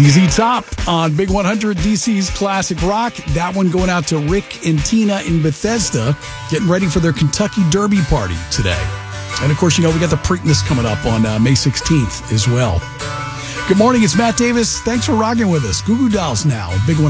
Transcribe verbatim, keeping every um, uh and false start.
Z Z Top on Big one hundred, D C's Classic Rock. That one going out to Rick and Tina in Bethesda, getting ready for their Kentucky Derby party today. And, of course, you know, we got the Preakness coming up on uh, May sixteenth as well. Good morning. It's Matt Davis. Thanks for rocking with us. Goo Goo Dolls now, Big one hundred.